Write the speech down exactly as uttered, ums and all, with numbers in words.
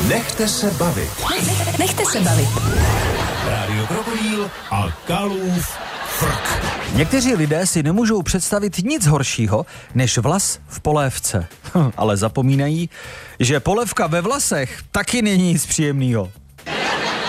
Nechte se bavit. Nechte se bavit. Rádio Krokodýl a Kalův frk. Někteří lidé si nemůžou představit nic horšího, než vlas v polévce. Ale zapomínají, že polévka ve vlasech taky není nic příjemného.